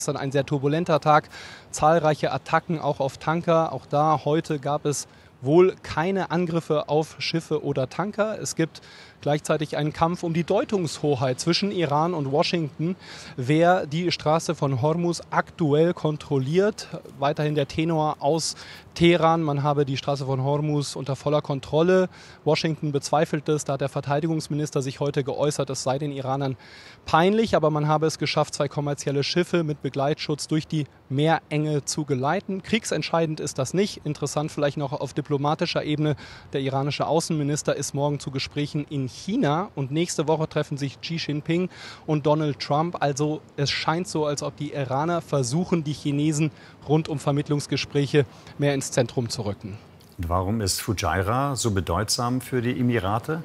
Dann ein sehr turbulenter Tag, zahlreiche Attacken auch auf Tanker. Auch da heute gab es wohl keine Angriffe auf Schiffe oder Tanker. Es gibt gleichzeitig einen Kampf um die Deutungshoheit zwischen Iran und Washington, wer die Straße von Hormuz aktuell kontrolliert. Weiterhin der Tenor aus Teheran, man habe die Straße von Hormuz unter voller Kontrolle. Washington bezweifelt es, da hat der Verteidigungsminister sich heute geäußert, es sei den Iranern peinlich, aber man habe es geschafft, 2 kommerzielle Schiffe mit Begleitschutz durch die Meerenge zu geleiten. Kriegsentscheidend ist das nicht. Interessant vielleicht noch auf diplomatischer Ebene. Der iranische Außenminister ist morgen zu Gesprächen in China und nächste Woche treffen sich Xi Jinping und Donald Trump. Also es scheint so, als ob die Iraner versuchen, die Chinesen rund um Vermittlungsgespräche mehr ins Zentrum zu rücken. Und warum ist Fujairah so bedeutsam für die Emirate?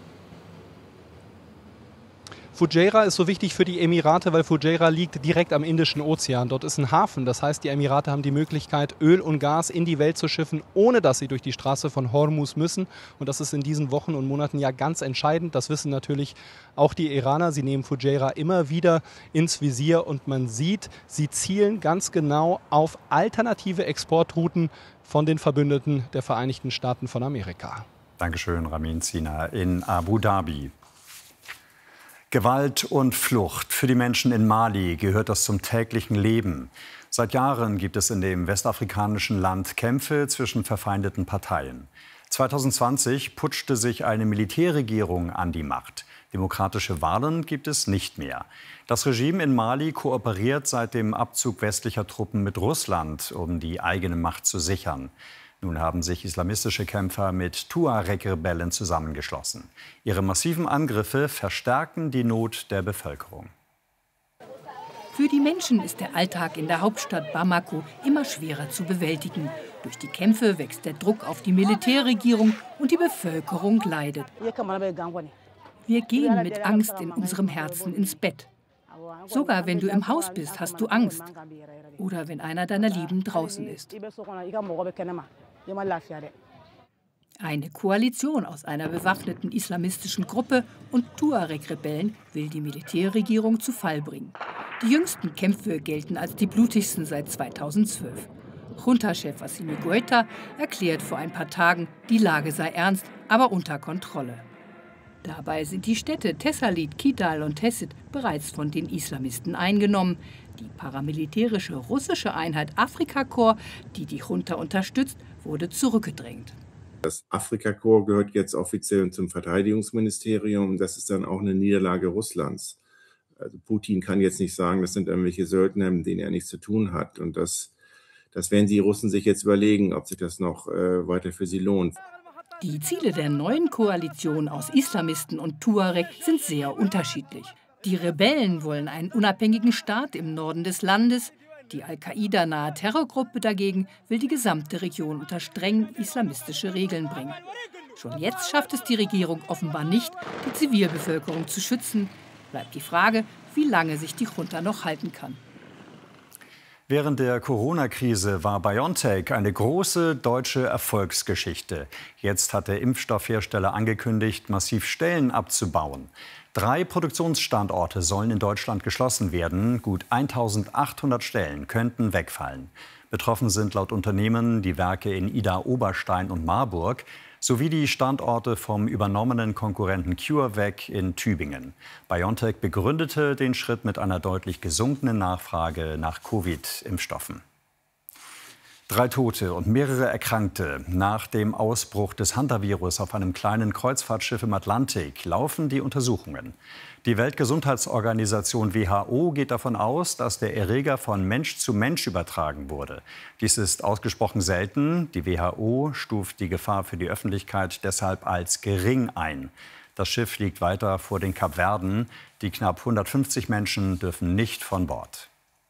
Fujairah ist so wichtig für die Emirate, weil Fujairah liegt direkt am Indischen Ozean. Dort ist ein Hafen. Das heißt, die Emirate haben die Möglichkeit, Öl und Gas in die Welt zu schiffen, ohne dass sie durch die Straße von Hormuz müssen. Und das ist in diesen Wochen und Monaten ja ganz entscheidend. Das wissen natürlich auch die Iraner. Sie nehmen Fujairah immer wieder ins Visier und man sieht, sie zielen ganz genau auf alternative Exportrouten von den Verbündeten der Vereinigten Staaten von Amerika. Dankeschön, Ramin Zina in Abu Dhabi. Gewalt und Flucht. Für die Menschen in Mali gehört das zum täglichen Leben. Seit Jahren gibt es in dem westafrikanischen Land Kämpfe zwischen verfeindeten Parteien. 2020 putschte sich eine Militärregierung an die Macht. Demokratische Wahlen gibt es nicht mehr. Das Regime in Mali kooperiert seit dem Abzug westlicher Truppen mit Russland, um die eigene Macht zu sichern. Nun haben sich islamistische Kämpfer mit Tuareg-Rebellen zusammengeschlossen. Ihre massiven Angriffe verstärken die Not der Bevölkerung. Für die Menschen ist der Alltag in der Hauptstadt Bamako immer schwerer zu bewältigen. Durch die Kämpfe wächst der Druck auf die Militärregierung und die Bevölkerung leidet. Wir gehen mit Angst in unserem Herzen ins Bett. Sogar wenn du im Haus bist, hast du Angst. Oder wenn einer deiner Lieben draußen ist. Eine Koalition aus einer bewaffneten islamistischen Gruppe und Tuareg-Rebellen will die Militärregierung zu Fall bringen. Die jüngsten Kämpfe gelten als die blutigsten seit 2012. Junta-Chef Assimi Goïta erklärt vor ein paar Tagen, die Lage sei ernst, aber unter Kontrolle. Dabei sind die Städte Tessalit, Kidal und Tessit bereits von den Islamisten eingenommen. Die paramilitärische russische Einheit Afrikakorps, die die Junta unterstützt, wurde zurückgedrängt. Das Afrikakorps gehört jetzt offiziell zum Verteidigungsministerium. Das ist dann auch eine Niederlage Russlands. Also Putin kann jetzt nicht sagen, das sind irgendwelche Söldner, mit denen er nichts zu tun hat. Und das werden die Russen sich jetzt überlegen, ob sich das noch weiter für sie lohnt. Die Ziele der neuen Koalition aus Islamisten und Tuareg sind sehr unterschiedlich. Die Rebellen wollen einen unabhängigen Staat im Norden des Landes. Die Al-Qaida-nahe Terrorgruppe dagegen will die gesamte Region unter streng islamistische Regeln bringen. Schon jetzt schafft es die Regierung offenbar nicht, die Zivilbevölkerung zu schützen. Bleibt die Frage, wie lange sich die Junta noch halten kann. Während der Corona-Krise war BioNTech eine große deutsche Erfolgsgeschichte. Jetzt hat der Impfstoffhersteller angekündigt, massiv Stellen abzubauen. 3 Produktionsstandorte sollen in Deutschland geschlossen werden. Gut 1.800 Stellen könnten wegfallen. Betroffen sind laut Unternehmen die Werke in Idar-Oberstein und Marburg sowie die Standorte vom übernommenen Konkurrenten CureVac in Tübingen. BioNTech begründete den Schritt mit einer deutlich gesunkenen Nachfrage nach Covid-Impfstoffen. 3 Tote und mehrere Erkrankte. Nach dem Ausbruch des Hantavirus auf einem kleinen Kreuzfahrtschiff im Atlantik laufen die Untersuchungen. Die Weltgesundheitsorganisation WHO geht davon aus, dass der Erreger von Mensch zu Mensch übertragen wurde. Dies ist ausgesprochen selten. Die WHO stuft die Gefahr für die Öffentlichkeit deshalb als gering ein. Das Schiff liegt weiter vor den Kapverden. Die knapp 150 Menschen dürfen nicht von Bord.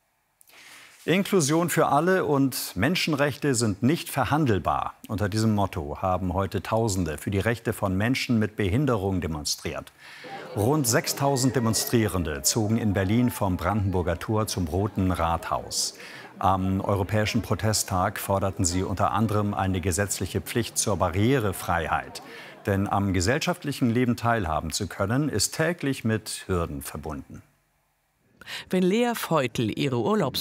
Inklusion für alle und Menschenrechte sind nicht verhandelbar. Unter diesem Motto haben heute Tausende für die Rechte von Menschen mit Behinderung demonstriert. Rund 6.000 Demonstrierende zogen in Berlin vom Brandenburger Tor zum Roten Rathaus. Am Europäischen Protesttag forderten sie unter anderem eine gesetzliche Pflicht zur Barrierefreiheit. Denn am gesellschaftlichen Leben teilhaben zu können, ist täglich mit Hürden verbunden. Wenn Lea Feutel ihre